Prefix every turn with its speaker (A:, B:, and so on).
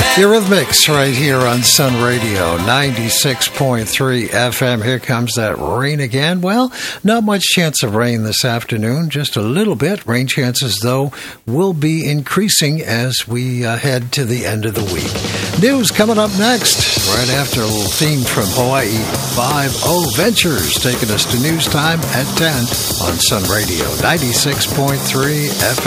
A: Eurythmics right here on Sun Radio, 96.3 FM. Here comes that rain again. Well, not much chance of rain this afternoon, just a little bit. Rain chances, though, will be increasing as we head to the end of the week. News coming up next, right after a little theme from Hawaii 5-0 Ventures, taking us to news time at 10 on Sun Radio, 96.3 FM.